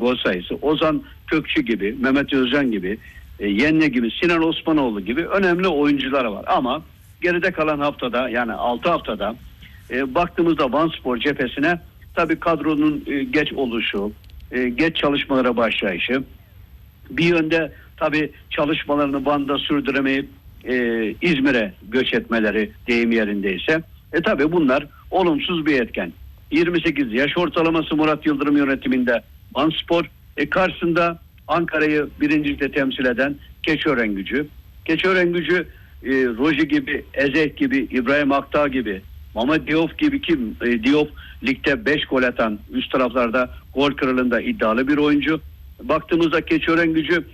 gol sayısı. Ozan Kökçü gibi, Mehmet Özcan gibi, Yenne gibi, Sinan Osmanoğlu gibi önemli oyuncular var. Ama geride kalan haftada, yani 6 haftada baktığımızda Vanspor cephesine tabii kadronun geç oluşu, geç çalışmalara başlayışı, bir yönde tabii çalışmalarını Van'da sürdüremeyip İzmir'e göç etmeleri deyim yerindeyse. Tabii bunlar olumsuz bir etken. 28 yaş ortalaması Murat Yıldırım yönetiminde Vanspor, karşısında Ankara'yı birincilikte temsil eden Keçiörengücü. Keçiörengücü Roji gibi, Ezek gibi, İbrahim Aktağ gibi, Mehmet Diop gibi Diop ligde 5 gol atan, üst taraflarda gol kralında iddialı bir oyuncu. Baktığımızda Keçiörengücü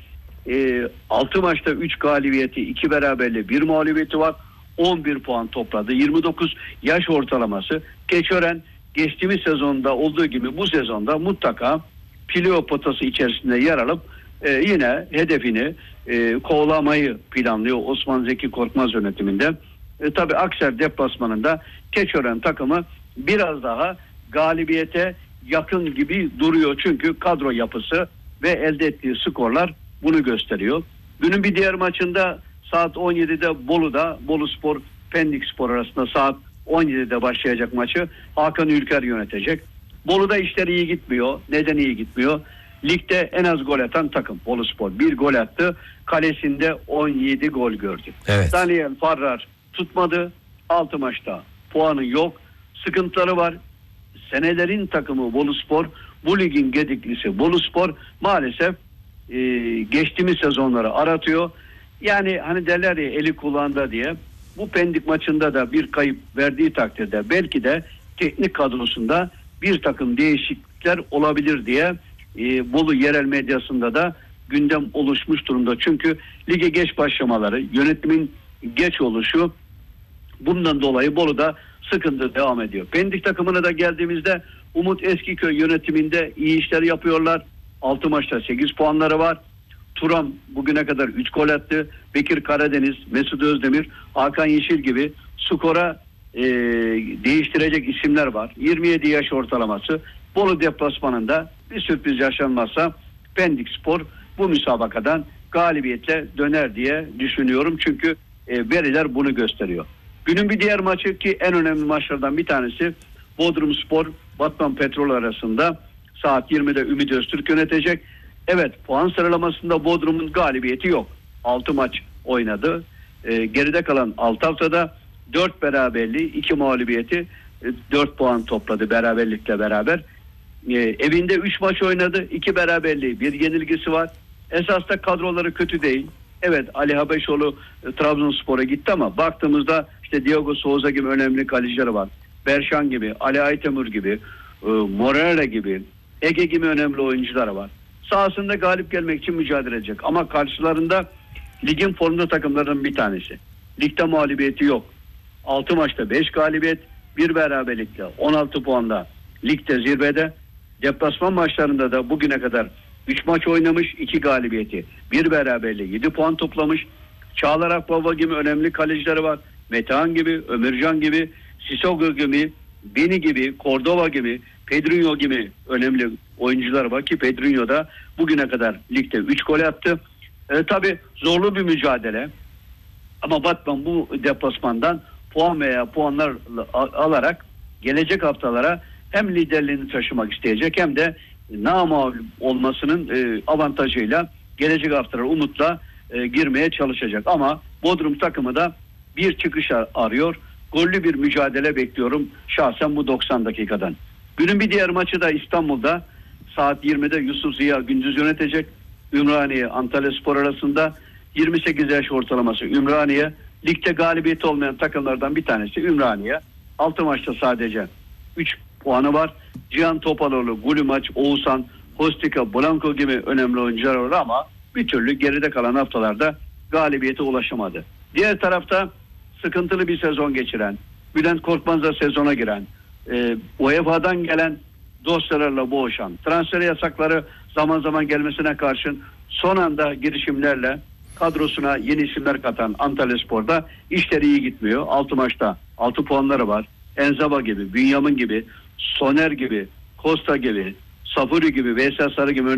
6 maçta 3 galibiyeti, 2 beraberliği, 1 mağlubiyeti var. 11 puan topladı. 29 yaş ortalaması. Keçiören geçtiğimiz sezonda olduğu gibi bu sezonda mutlaka playoff potası içerisinde yer alıp yine hedefini kovalamayı planlıyor Osman Zeki Korkmaz yönetiminde. Tabii Akser deplasmanında Keçiören takımı biraz daha galibiyete yakın gibi duruyor. Çünkü kadro yapısı ve elde ettiği skorlar bunu gösteriyor. Günün bir diğer maçında saat 17'de Bolu'da Boluspor Pendikspor arasında saat 17'de başlayacak maçı Hakan Ülker yönetecek. Bolu'da işler iyi gitmiyor. Neden iyi gitmiyor? Ligde en az gol atan takım Boluspor. 1 gol attı. Kalesinde 17 gol gördü. Evet. Daniel Farrar tutmadı. 6 maçta puanı yok. Sıkıntıları var. Senelerin takımı Boluspor, bu ligin gediklisi Boluspor maalesef geçtiğimiz sezonları aratıyor. Yani hani derler ya eli kulağında diye, bu Pendik maçında da bir kayıp verdiği takdirde belki de teknik kadrosunda bir takım değişiklikler olabilir diye Bolu yerel medyasında da gündem oluşmuş durumda. Çünkü lige geç başlamaları, yönetimin geç oluşu, bundan dolayı Bolu'da sıkıntı devam ediyor. Pendik takımına da geldiğimizde Umut Eskiköy yönetiminde iyi işler yapıyorlar. 6 maçta 8 puanları var. Turam bugüne kadar 3 gol attı. Bekir Karadeniz, Mesut Özdemir, Hakan Yeşil gibi skora değiştirecek isimler var. 27 yaş ortalaması. Bolu deplasmanında bir sürpriz yaşanmazsa Pendikspor bu müsabakadan galibiyetle döner diye düşünüyorum. Çünkü veriler bunu gösteriyor. Günün bir diğer maçı, ki en önemli maçlardan bir tanesi, Bodrumspor Batman Petrol arasında saat 20'de Ümit Öztürk yönetecek. Evet, puan sıralamasında Bodrum'un galibiyeti yok. 6 maç oynadı. Geride kalan 6 haftada 4 beraberliği, 2 mağlubiyeti, 4 puan topladı beraberlikle beraber. Evinde 3 maç oynadı. 2 beraberliği, 1 yenilgisi var. Esas da kadroları kötü değil. Evet, Ali Habeşoğlu Trabzonspor'a gitti ama baktığımızda işte Diogo Souza gibi önemli kalecileri var. Berşan gibi, Ali Aytemur gibi, Morera gibi, Ege gibi önemli oyuncular var. Sahasında galip gelmek için mücadele edecek. Ama karşılarında ligin formda takımlarının bir tanesi. Ligde mağlubiyeti yok. 6 maçta 5 galibiyet, 1 beraberlikle 16 puanla ligde zirvede. Deplasman maçlarında da bugüne kadar 3 maç oynamış, 2 galibiyeti, 1 beraberliği, 7 puan toplamış. Çağlar Akbaba gibi önemli kalecileri var. Metehan gibi, Ömürcan gibi, Sissoko gibi, Beni gibi, Cordova gibi, Pedrinho gibi önemli oyuncular var ki Pedrinho da bugüne kadar ligde 3 gol attı. Tabii zorlu bir mücadele. Ama Batman bu deplasmandan puan veya puanlar alarak gelecek haftalara hem liderliğini taşımak isteyecek hem de namağlup olmasının avantajıyla gelecek haftalara umutla girmeye çalışacak. Ama Bodrum takımı da bir çıkış arıyor. Gollü bir mücadele bekliyorum şahsen bu 90 dakikadan. Günün bir diğer maçı da İstanbul'da saat 20'de Yusuf Ziya Gündüz yönetecek. Ümraniye Antalyaspor arasında 28 yaş ortalaması Ümraniye. Ligde galibiyeti olmayan takımlardan bir tanesi Ümraniye. 6 maçta sadece 3 puanı var. Cihan Topaloğlu, Gulumaç, Oğuzhan, Hostika, Blanco gibi önemli oyuncular var ama bir türlü geride kalan haftalarda galibiyete ulaşamadı. Diğer tarafta sıkıntılı bir sezon geçiren, Bülent Korkmaz'la sezona giren, UEFA'dan gelen dosyalarla boğuşan, transfer yasakları zaman zaman gelmesine karşın son anda girişimlerle kadrosuna yeni isimler katan Antalyaspor'da işleri iyi gitmiyor. 6 maçta 6 puanları var. Enzaba gibi, Bünyamin gibi, Soner gibi, Costa gibi, Safuri gibi, Veysel Sarı gibi